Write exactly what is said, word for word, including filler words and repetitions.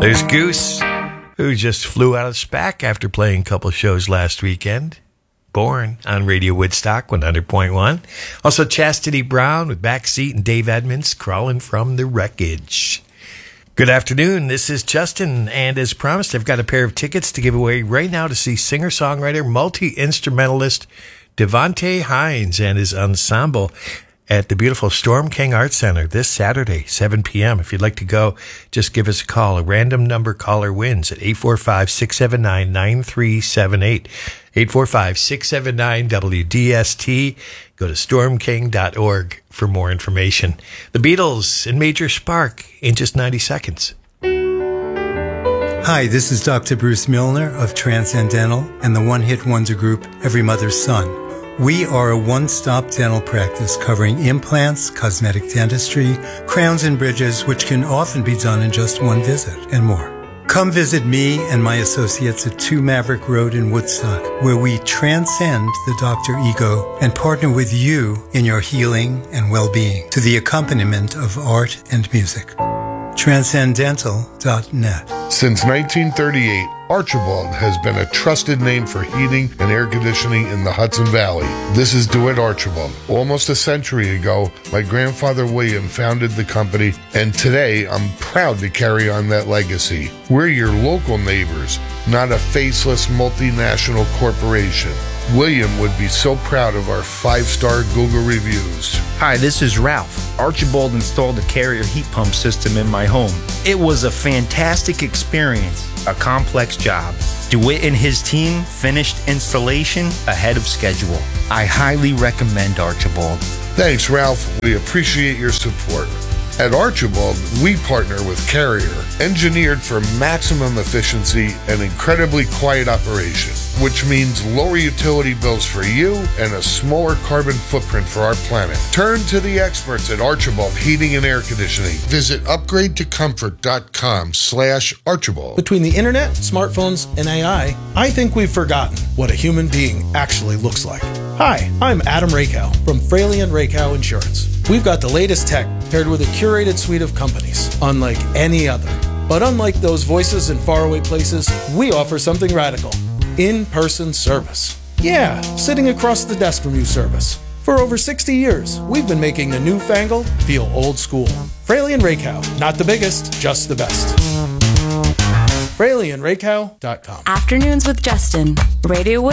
There's Goose, who just flew out of SPAC after playing a couple shows last weekend. Born on Radio Woodstock one hundred point one. Also Chastity Brown with Backseat and Dave Edmonds, Crawling from the Wreckage. Good afternoon, this is Justin, and as promised, I've got a pair of tickets to give away right now to see singer-songwriter, multi-instrumentalist Devontae Hines and his ensemble at the beautiful Storm King Arts Center this Saturday, seven p.m. If you'd like to go, just give us a call. A random number caller wins at eight four five, six seven nine, nine three seven eight. eight four five, six seven nine, W D S T. Go to storm king dot org for more information. The Beatles and Major Spark in just ninety seconds. Hi, this is Doctor Bruce Milner of Transcendental and the one-hit wonder group Every Mother's Son. We are a one-stop dental practice covering implants, cosmetic dentistry, crowns and bridges, which can often be done in just one visit, and more. Come visit me and my associates at two Maverick Road in Woodstock, where we transcend the doctor ego and partner with you in your healing and well-being to the accompaniment of art and music. transcendental dot net. Since nineteen thirty-eight, Archibald has been a trusted name for heating and air conditioning in the Hudson Valley. This is DeWitt Archibald. Almost a century ago, my grandfather William founded the company, and today I'm proud to carry on that legacy. We're your local neighbors, not a faceless multinational corporation. William would be so proud of our five-star Google reviews. Hi, this is Ralph. Archibald installed a Carrier heat pump system in my home. It was a fantastic experience, a complex job. DeWitt and his team finished installation ahead of schedule. I highly recommend Archibald. Thanks, Ralph. We appreciate your support. At Archibald, we partner with Carrier, engineered for maximum efficiency and incredibly quiet operation, which means lower utility bills for you and a smaller carbon footprint for our planet. Turn to the experts at Archibald Heating and Air Conditioning. Visit upgrade to comfort dot com slash Archibald. Between the internet, smartphones, and A I, I think we've forgotten what a human being actually looks like. Hi, I'm Adam Rakow from Fraley and Rakow Insurance. We've got the latest tech paired with a curated suite of companies, unlike any other. But unlike those voices in faraway places, we offer something radical. In-person service. Yeah, sitting across the desk from you service. For over sixty years, we've been making the newfangled feel old school. Fraley and Rakow, not the biggest, just the best. Fraley and Rakow dot com. Afternoons with Justin, Radio Wood.